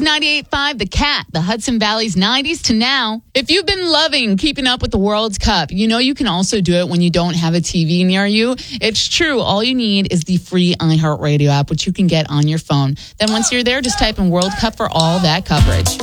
98.5, The Cat, the Hudson Valley's 90s to now. If you've been loving keeping up with the World Cup, you know you can also do it when you don't have a TV near you. It's true. All you need is the free iHeartRadio app, which you can get on your phone. Then once you're there, just type in World Cup for all that coverage.